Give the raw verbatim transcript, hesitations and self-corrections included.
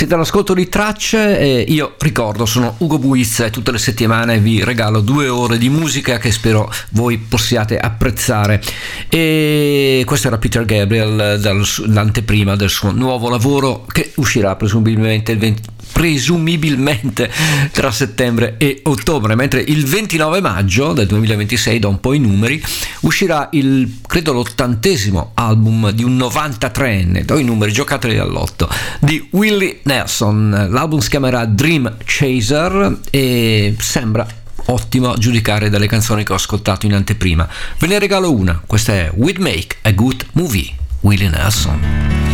siete all'ascolto di Tracce e io ricordo, sono Ugo Buiz e tutte le settimane vi regalo due ore di musica che spero voi possiate apprezzare. E questo era Peter Gabriel, dall'anteprima del suo nuovo lavoro che uscirà presumibilmente il venti presumibilmente tra settembre e ottobre, mentre il ventinove maggio del duemilaventisei, da un po' i numeri, uscirà il, credo, l'ottantesimo album di un novantatreenne, do i numeri, giocateli all'otto, di Willie Nelson. L'album si chiamerà Dream Chaser e sembra ottimo a giudicare dalle canzoni che ho ascoltato in anteprima. Ve ne regalo una, questa è We'd Make a Good Movie, Willie Nelson.